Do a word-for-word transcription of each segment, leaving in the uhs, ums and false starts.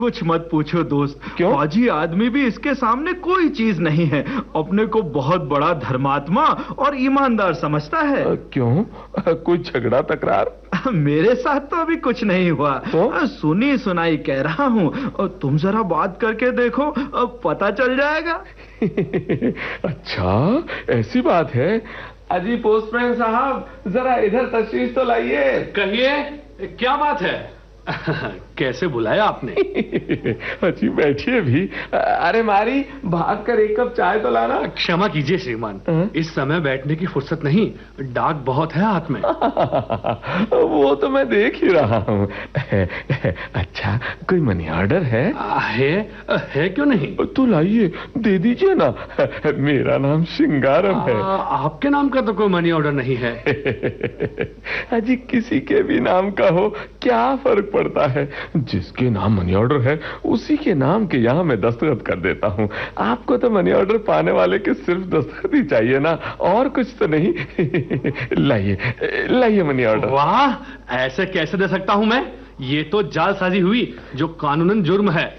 कुछ मत पूछो दोस्त। क्यों? फौजी आदमी भी इसके सामने कोई चीज नहीं है। अपने को बहुत बड़ा धर्मात्मा और ईमानदार समझता है। आ, क्यों? आ, कोई झगड़ा तकरार? मेरे साथ तो अभी कुछ नहीं हुआ। तो? सुनी सुनाई कह रहा हूँ। तुम जरा बात करके देखो, पता चल जाएगा। अच्छा, ऐसी बात है। अजी पोस्टमैन साहब, जरा इधर तशरीफ तो लाइए। कहिए, क्या बात है? कैसे बुलाया आपने? अजी बैठिए भी। अरे मारी, भाग कर एक कप चाय तो लाना। क्षमा कीजिए श्रीमान, इस समय बैठने की फुर्सत नहीं। डाक बहुत है हाथ में। वो तो मैं देख ही रहा हूँ। अच्छा, कोई मनी ऑर्डर है? है है क्यों नहीं? तो लाइए, दे दीजिए ना। मेरा नाम सिंगारम है। आ, आपके नाम का तो कोई मनी ऑर्डर नहीं है। अजी किसी के भी नाम का हो, क्या फर्क पड़ता है? जिसके नाम मनी ऑर्डर है उसी के नाम के यहाँ मैं दस्तखत कर देता हूँ। आपको तो मनी ऑर्डर पाने वाले के सिर्फ दस्तखत ही चाहिए ना, और कुछ तो नहीं। लाइए लाइए मनी ऑर्डर। वाह, ऐसे कैसे दे सकता हूँ मैं? ये तो जालसाजी हुई, जो कानूनन जुर्म है।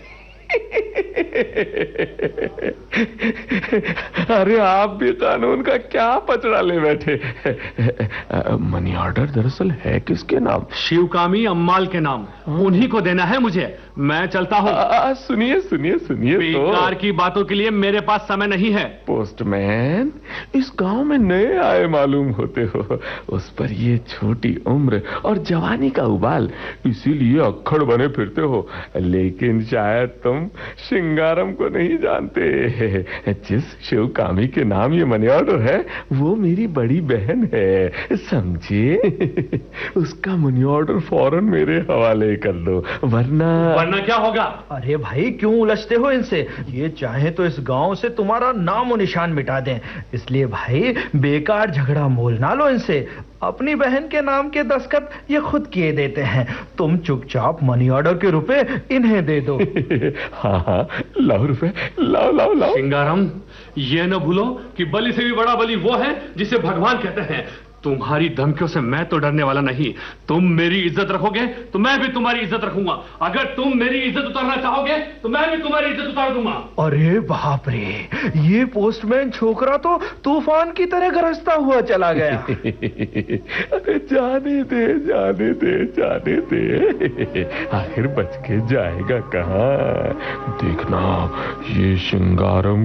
अरे आप भी कानून का क्या पचड़ा ले बैठे। मनी ऑर्डर दरअसल है किसके नाम? शिवकामी अम्माल के नाम। उन्हीं को देना है मुझे। मैं चलता हूँ। सुनिए सुनिए सुनिए। बेकार की बातों के लिए मेरे पास समय नहीं है। पोस्टमैन, इस गांव में नए आए मालूम होते हो। उस पर ये छोटी उम्र और जवानी का उबाल, इसीलिए अक्खड़ बने फिरते हो। लेकिन शायद तुम सिंगारम को नहीं जानते। जिस शिवकामी के नाम ये मनी ऑर्डर है वो मेरी बड़ी बहन है, समझे? उसका मनी ऑर्डर फौरन मेरे हवाले कर दो, वरना वरना क्या होगा? अरे भाई, क्यों उलझते हो इनसे? ये चाहे तो इस गांव से तुम्हारा नाम और निशान मिटा दें। इसलिए भाई, बेकार झगड़ा मोल ना लो इनसे। अपनी बहन के नाम के दस्तखत ये खुद किए देते हैं। तुम चुपचाप मनी ऑर्डर के रुपए इन्हें दे दो। हाँ हाँ, लाओ रुपए, लाओ लाओ लाओ। सिंगारम, ये न भूलो कि बलि से भी बड़ा बलि वो है जिसे भगवान कहते हैं। तुम्हारी धमकियों से मैं तो डरने वाला नहीं। तुम मेरी इज्जत रखोगे तो मैं भी तुम्हारी इज्जत रखूंगा। अगर तुम मेरी इज्जत उतारना चाहोगे तो मैं भी तुम्हारी इज्जत उतार दूंगा। अरे बाप रे, ये पोस्टमैन छोकरा तो तूफान की तरह गरजता हुआ चला गया। अरे जाने दे जाने दे जाने दे, आखिर बच के जाएगा कहाँ? देखना, ये सिंगारम